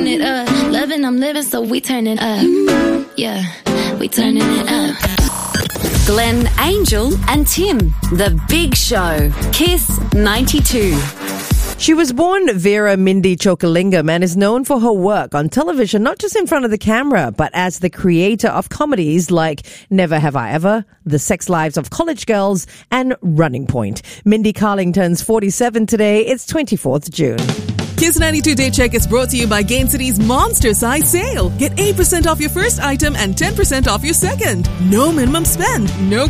turn it up. Loving, I'm living, so we turn it up. Yeah, we turning it up. Glenn, Angel and Tim. The Big Show. Kiss 92. She was born Vera Mindy Chokalingam and is known for her work on television, not just in front of the camera, but as the creator of comedies like Never Have I Ever, The Sex Lives of College Girls, and Running Point. Mindy Carling turns 47 today. It's 24th June. Kiss 92 Day Check is brought to you by Gain City's Monster Size Sale. Get 8% off your first item and 10% off your second. No minimum spend, no